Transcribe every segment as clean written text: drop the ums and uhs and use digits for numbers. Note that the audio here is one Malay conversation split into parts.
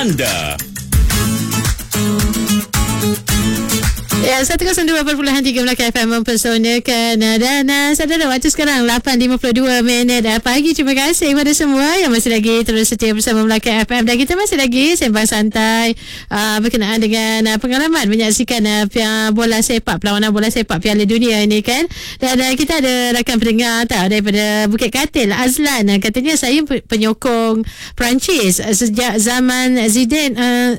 Anda. Ya, 102.3 Melaka FM mempersonakan. Dan saudara, waktu sekarang 8.52 pagi. Terima kasih kepada semua yang masih lagi terus setia bersama Melaka FM. Dan kita masih lagi sembang santai berkenaan dengan pengalaman menyaksikan bola sepak, perlawanan bola sepak Piala Dunia ini kan. Dan kita ada rakan pendengar daripada Bukit Katil, Azlan. Katanya saya penyokong Perancis sejak zaman Zidane.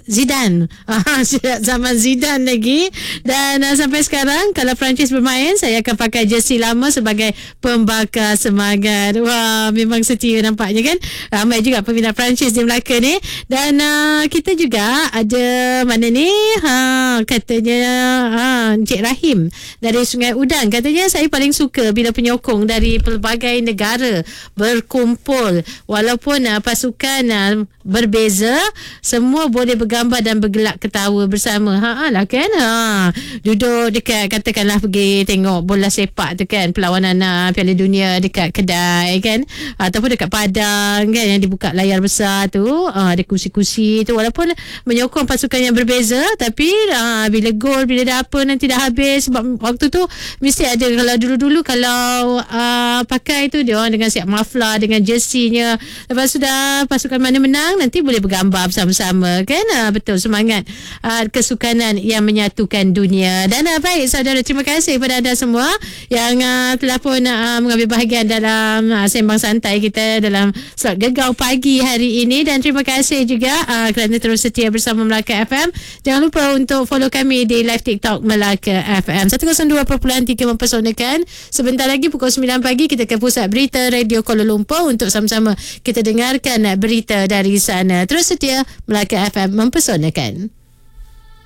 Sejak zaman Zidane lagi. Dan sampai sekarang kalau Perancis bermain, saya akan pakai jersey lama sebagai pembakar semangat. Wah, memang setia nampaknya kan. Ramai juga peminat Perancis di Melaka ni. Dan kita juga ada mana ni, katanya Encik Rahim dari Sungai Udang. Katanya saya paling suka bila penyokong dari pelbagai negara berkumpul. Walaupun pasukan berbeza, semua boleh bergambar dan bergelak ketawa bersama. Lah kan. Duduk dekat, katakanlah pergi tengok bola sepak tu kan, perlawanan Piala Dunia dekat kedai kan, ataupun dekat padang kan, yang dibuka layar besar tu, ada kursi-kursi tu, walaupun menyokong pasukan yang berbeza, tapi bila gol, bila dah apa nanti dah habis, sebab waktu tu mesti ada, kalau dulu-dulu kalau pakai tu dia orang dengan siap maflar dengan jersey-nya, lepas sudah pasukan mana menang nanti boleh bergambar bersama-sama kan. Betul, semangat kesukanan yang menyatukan dunia. Dan baik saudara, terima kasih kepada anda semua yang telah pun mengambil bahagian dalam sembang santai kita dalam slot Gegau Pagi hari ini. Dan terima kasih juga kerana terus setia bersama Melaka FM. Jangan lupa untuk follow kami di live TikTok Melaka FM 102.3 mempersonakan. Sebentar lagi pukul 9 pagi kita ke Pusat Berita Radio Kuala Lumpur untuk sama-sama kita dengarkan berita dari sana. Terus setia Melaka FM mempersonakan.